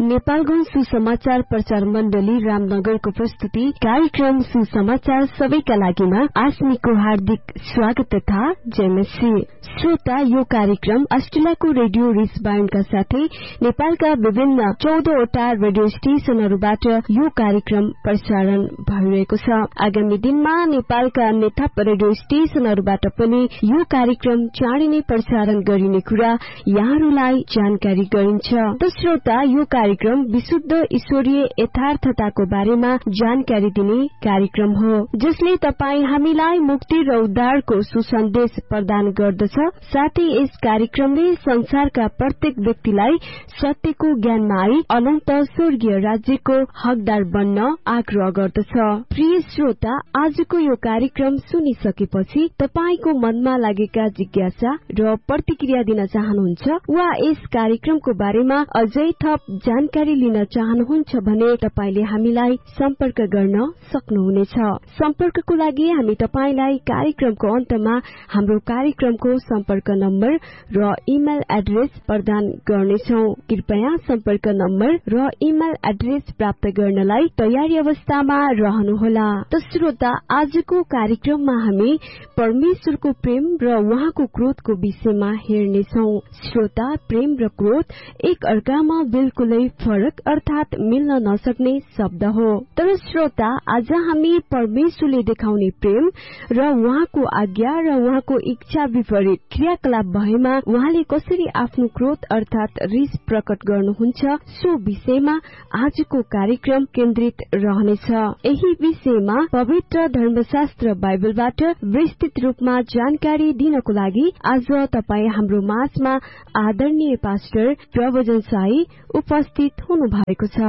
नेपालगञ्ज सुसमाचार प्रचार मण्डली रामनगरको प्रस्तुति कार्यक्रम सुसमाचार सबैका लागिमा आस्मीको हार्दिक स्वागत तथा जयमसी। श्रोता, यो कार्यक्रम अस्ट्रेलियाको रेडियो रिसबाइन्डका साथै नेपालका विभिन्न 14वटा रेडियो स्टेशनहरूबाट यो कार्यक्रम प्रसारण भइरहेको छ। आगामी दिनमा नेपालका अन्य थप रेडियो स्टेशनहरूबाट पनि यो कार्यक्रम चाँडै नै प्रसारण गरिने कुरा यहाँहरूलाई जानकारी गरिन्छ। त श्रोता, यो कार्यक्रम विशुद्ध ईश्वरीय यथार्थताको बारेमा जानकारी दिने कार्यक्रम हो, जसले तपाई हामीलाई मुक्ति र उद्धारको सुसन्देश प्रदान गर्दछ। साथै यस कार्यक्रमले संसारका प्रत्येक व्यक्तिलाई सत्यको ज्ञानमा आई अनन्त स्वर्गीय राज्यको हकदार बन्न आग्रह गर्दछ। प्रिय श्रोता, आजको यो कार्यक्रम सुनिसकेपछि तपाईको मनमा लागेका जिज्ञासा र प्रतिक्रिया दिन चाहनुहुन्छ वा यस कार्यक्रमको बारेमा अझै थप जानकारी लिन चाहनुहुन्छ भने तपाईले हामीलाई सम्पर्क गर्न सक्नुहुनेछ। सम्पर्कको लागि हामी तपाईलाई कार्यक्रमको अन्तमा हाम्रो कार्यक्रमको सम्पर्क नम्बर र इमेल एड्रेस प्रदान गर्नेछौं। कृपया सम्पर्क नम्बर र इमेल एड्रेस प्राप्त गर्नलाई तयारी अवस्थामा रहनुहोला। त श्रोता, आजको कार्यक्रममा हामी परमेश्वरको प्रेम र उहाँको क्रोधको विषयमा हेर्नेछौं। श्रोता, प्रेम र क्रोध एक अर्कामा बिल्कुलै फरक अर्थात मिल्न नसक्ने शब्द हो। तर श्रोता, आज हामी परमेश्वरले देखाउने प्रेम र उहाँको आज्ञा र उहाँको इच्छा विपरीत क्रियाकलाप भएमा उहाँले कसरी आफ्नो क्रोध अर्थात रिस प्रकट गर्नुहुन्छ सो विषयमा आजको कार्यक्रम केन्द्रित रहनेछ। यही विषयमा पवित्र धर्मशास्त्र बाइबलबाट विस्तृत रूपमा जानकारी दिनको लागि आज तपाई हाम्रो माझमा आदरणीय पास्टर प्रवचन साई उपस्थित हुनु भएको छ।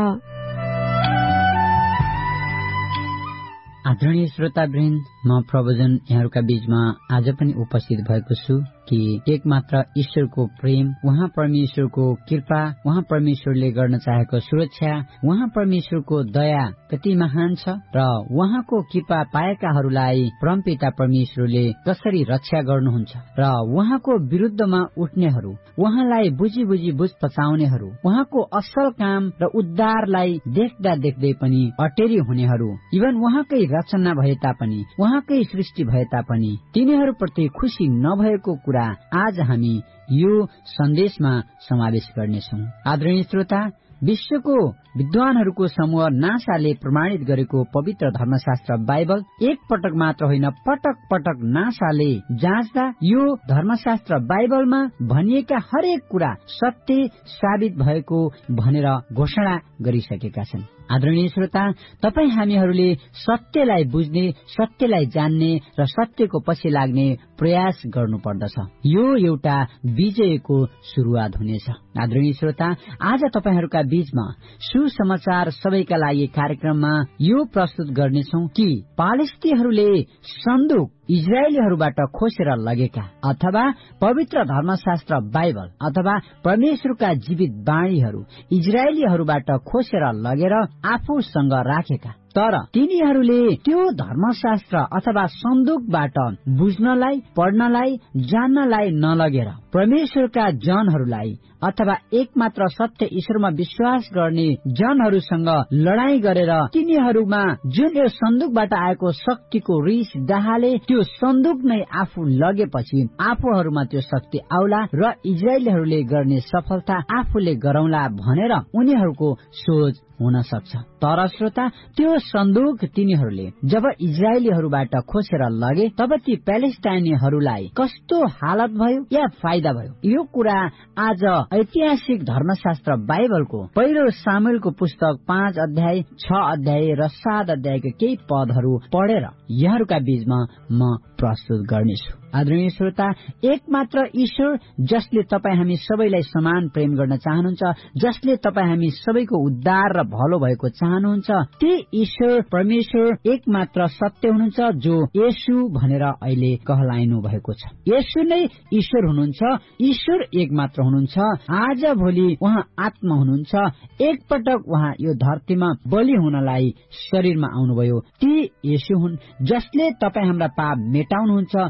आदरणीय श्रोतावृन्द, म प्रवचन यहाँहरूका बीचमा आज पनि उपस्थित भएको छु कि एक मात्र ईश्वरको प्रेम, उहाँ परमेश्वरको कृपा, उहाँ परमेश्वरले गर्न चाहेको सुरक्षा, उहाँ परमेश्वरको दया कति महान छ र उहाँको कृपा पाएकाहरूलाई परमपिता परमेश्वरले कसरी रक्षा गर्नुहुन्छ र उहाँको विरुद्धमा उठ्नेहरू, उहाँलाई बुझी बुझी बुझ पचाउनेहरू, उहाँको असल काम र उद्धारलाई देख्दा देख्दै पनि अटेरी हुनेहरू, इभन उहाँकै रचना भए तापनि, उहाँकै सृष्टि भए तापनि तिनीहरूप्रति खुशी नभएको कुरा आज हामी यो सन्देशमा समावेश गर्नेछौं। आदरणीय श्रोता, विश्वको विद्वानहरूको समूह नासाले प्रमाणित गरेको पवित्र धर्मशास्त्र बाइबल एक पटक मात्र होइन, पटक पटक नासाले जाँच्दा यो धर्मशास्त्र बाइबलमा भनिएका हरेक कुरा सत्य साबित भएको भनेर घोषणा गरिसकेका छन्। आदरणीय श्रोता, तपाई हामीहरूले सत्यलाई बुझ्ने, सत्यलाई जान्ने र सत्यको पछि लाग्ने प्रयास गर्नुपर्दछ। यो एउटा विजयको सुरुवात हुनेछ। आदरणीय श्रोता, आज तपाईहरूका बीचमा सुसमाचार सबैका लागि कार्यक्रममा यो प्रस्तुत गर्नेछौं कि पालेस्तीनहरूले सन्दुक इजरायलीहरूबाट खोसेर लगेका अथवा पवित्र धर्मशास्त्र बाइबल अथवा परमेश्वरका जीवित वाणीहरू इजरायलीहरूबाट खोसेर लगेर आफूसँग राखेका, तर तिनीहरूले त्यो धर्मशास्त्र अथवा सन्दुकबाट बुझ्नलाई, पढ्नलाई, जान्नलाई नलगेर परमेश्वरका जनहरूलाई अथवा एकमात्र सत्य ईश्वरमा विश्वास गर्ने जनहरूसँग लडाई गरेर तिनीहरूमा जुन यो सन्दुकबाट आएको शक्तिको रिस दाहाले त्यो सन्दुक नै आफू लगेपछि आफूहरूमा त्यो शक्ति आउला र इजरायलीहरूले गर्ने सफलता आफूले गरौला भनेर उनीहरूको सोच हुन सक्छ। तर श्रोता, त्यो सन्दुक तिनीहरूले जब इजरायलीहरूबाट खोसेर लगे तब ती प्यालेस्टाइनीहरूलाई कस्तो हालत भयो या फाइदा भयो, यो कुरा आज ऐतिहासिक धर्मशास्त्र बाइबलको पहिलो सामुएलको पुस्तक 5 अध्याय, 6 अध्याय र 7 अध्यायका केही पदहरू पढेर यहाँहरूका बीचमा म प्रस्तुत गर्नेछु। आदरणीय श्रोता, एक मात्र ईश्वर जसले तपाईँ हामी सबैलाई समान प्रेम गर्न चाहनुहुन्छ, जसले तपाईँ हामी सबैको उद्धार र भलो भएको चाहनुहुन्छ, त्यो ईश्वर परमेश्वर एक मात्र सत्य हुनुहुन्छ जो येशू भनेर अहिले कहलाइनु भएको छ। येशू नै ईश्वर हुनुहुन्छ। ईश्वर एक मात्र हुनुहुन्छ। आज भोलि उहाँ आत्मा हुनुहुन्छ। एक पटक उहाँ यो धरतीमा बलि हुनलाई शरीरमा आउनुभयो। ती येशू हुन् जसले तपाईँ हाम्रा पाप मेटाउनुहुन्छ। त्यसैले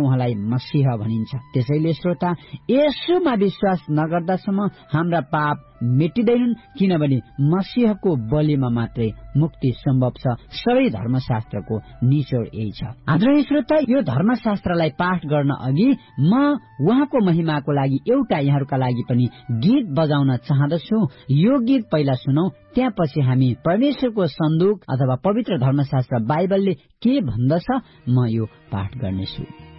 उहाँलाई मसीह भनिन्छ। त्यसैले श्रोता, येशूमा विश्वास नगर्दासम्म हाम्रा पाप मेटिँदैनन्, किनभने मसीहको बलिमा मात्रै मुक्ति सम्भव छ। सबै धर्मशास्त्रको निचोड यही छ। आदरणीय श्रोता, यो धर्मशास्त्रलाई पाठ गर्न अघि म उहाँको महिमाको लागि एउटा यहाँहरूका लागि पनि गीत बजाउन चाहदछु। यो गीत पहिला सुनौ, त्यसपछि हामी परमेश्वरको सन्दुक अथवा पवित्र धर्मशास्त्र बाइबलले के भन्दछ म यो पाठ गर्नेछु।